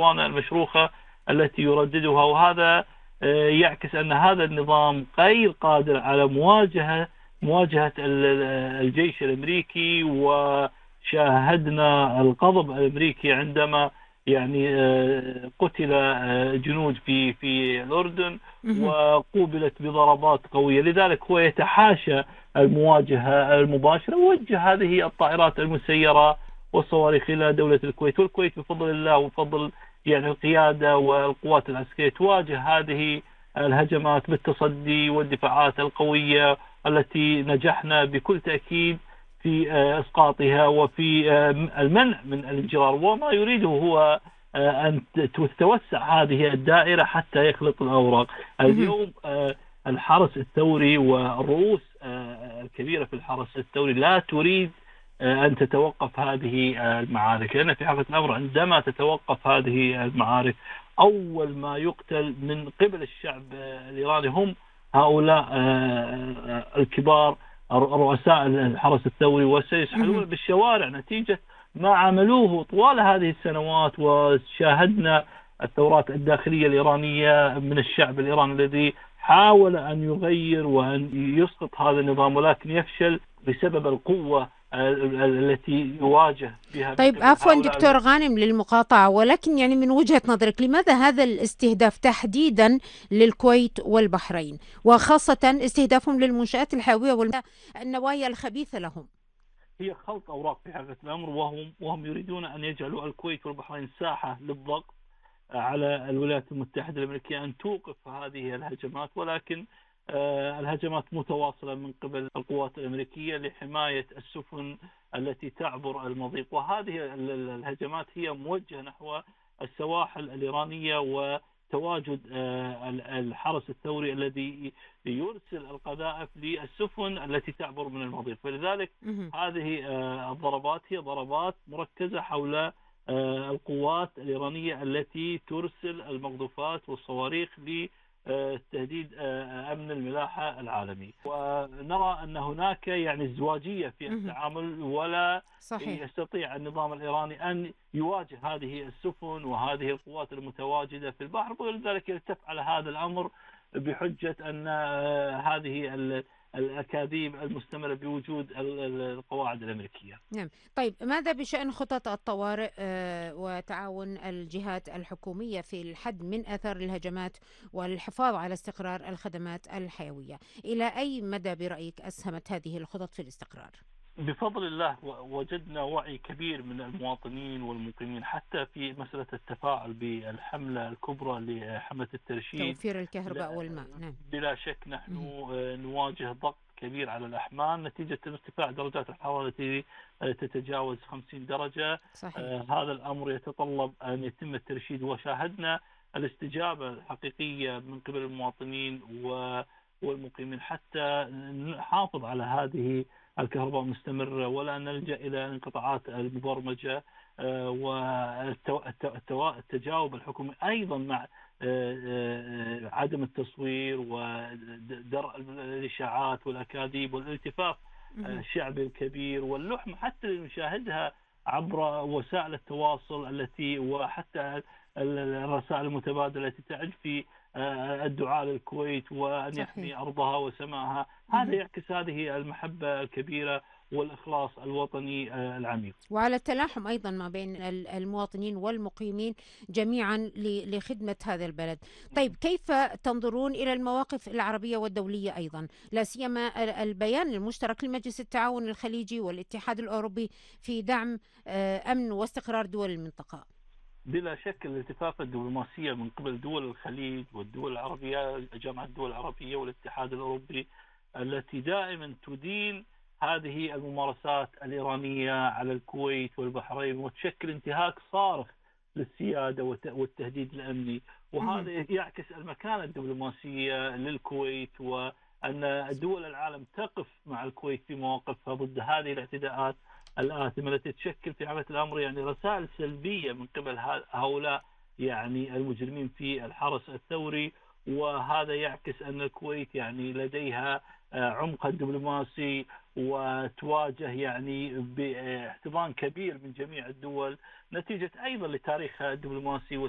مروان المشروخة التي يرددها، وهذا يعكس أن هذا النظام غير قادر على مواجهة الجيش الأمريكي. وشاهدنا الغضب الأمريكي عندما يعني قتل جنود في الأردن وقوبلت بضربات قوية. لذلك هو يتحاشى المواجهة المباشرة، ووجه هذه الطائرات المسيرة والصواريخ إلى دولة الكويت. والكويت بفضل الله وفضل يعني القيادة والقوات العسكرية تواجه هذه الهجمات بالتصدي والدفاعات القوية التي نجحنا بكل تأكيد في إسقاطها وفي المنع من الانجرار. وما يريده هو أن تتوسع هذه الدائرة حتى يخلط الأوراق. اليوم الحرس الثوري والرؤوس الكبيرة في الحرس الثوري لا تريد أن تتوقف هذه المعارك، لأن في حقيقة الأمر عندما تتوقف هذه المعارك أول ما يقتل من قبل الشعب الإيراني هم هؤلاء الكبار رؤساء الحرس الثوري، وسيسحلون بالشوارع نتيجة ما عملوه طوال هذه السنوات. وشاهدنا الثورات الداخلية الإيرانية من الشعب الإيراني الذي حاول أن يغير وأن يسقط هذا النظام، ولكن يفشل بسبب القوة التي يواجه بها. طيب عفوا دكتور غانم للمقاطعة، ولكن يعني من وجهة نظرك لماذا هذا الاستهداف تحديدا للكويت والبحرين، وخاصة استهدافهم للمنشآت الحيوية والنوايا الخبيثة لهم؟ هي خلط أوراق في حقيقة الأمر، وهم يريدون أن يجعلوا الكويت والبحرين ساحة للضغط على الولايات المتحدة الأمريكية أن توقف هذه الهجمات. ولكن الهجمات متواصلة من قبل القوات الأمريكية لحماية السفن التي تعبر المضيق، وهذه الهجمات هي موجهة نحو السواحل الإيرانية وتواجد الحرس الثوري الذي يرسل القذائف للسفن التي تعبر من المضيق. فلذلك هذه الضربات هي ضربات مركزة حول القوات الإيرانية التي ترسل المقذوفات والصواريخ لتهديد أمن الملاحة العالمي. ونرى أن هناك يعني ازدواجية في التعامل، ولا صحيح يستطيع النظام الإيراني أن يواجه هذه السفن وهذه القوات المتواجدة في البحر، ولذلك يلتف على هذا الأمر بحجة أن هذه الأكاذيب المستمرة بوجود القواعد الأمريكية. نعم. طيب ماذا بشأن خطط الطوارئ وتعاون الجهات الحكومية في الحد من آثار الهجمات والحفاظ على استقرار الخدمات الحيوية؟ إلى أي مدى برأيك أسهمت هذه الخطط في الاستقرار؟ بفضل الله وجدنا وعي كبير من المواطنين والمقيمين حتى في مسألة التفاعل بالحملة الكبرى لحملة الترشيد توفير الكهرباء والماء. نعم. بلا شك نحن نواجه ضغط كبير على الأحمال نتيجة ارتفاع درجات الحرارة التي تتجاوز 50 درجة. صحيح. هذا الأمر يتطلب أن يتم الترشيد، وشاهدنا الاستجابة الحقيقية من قبل المواطنين والمقيمين حتى نحافظ على هذه الكهرباء مستمرة ولا نلجأ إلى انقطاعات المبرمجة. والتجاوب الحكومي أيضا مع عدم التصوير ودرء الإشاعات والأكاذيب والالتفاف الشعبي الكبير واللحمة حتى اللي نشاهدها عبر وسائل التواصل التي وحتى الرسائل المتبادلة التي تعد في الدعاء للكويت وأن يحمي أرضها وسماها. هذا يعكس هذه المحبة الكبيرة والإخلاص الوطني العميق، وعلى التلاحم أيضا ما بين المواطنين والمقيمين جميعا لخدمة هذا البلد. طيب كيف تنظرون إلى المواقف العربية والدولية أيضا، لا سيما البيان المشترك لمجلس التعاون الخليجي والاتحاد الأوروبي في دعم أمن واستقرار دول المنطقة؟ بلا شك الالتفافة الدبلوماسية من قبل دول الخليج والدول العربية، جامعة الدول العربية والاتحاد الأوروبي التي دائما تدين هذه الممارسات الإيرانية على الكويت والبحرين وتشكل انتهاك صارخ للسيادة والتهديد الأمني. وهذا يعكس المكانة الدبلوماسية للكويت، وأن دول العالم تقف مع الكويت في مواقفها ضد هذه الاعتداءات الآثمة التي تشكل في حقيقة الأمر يعني رسائل سلبية من قبل هؤلاء يعني المجرمين في الحرس الثوري. وهذا يعكس أن الكويت يعني لديها عمق دبلوماسي وتواجه يعني باحتضان كبير من جميع الدول نتيجة أيضا لتاريخها الدبلوماسي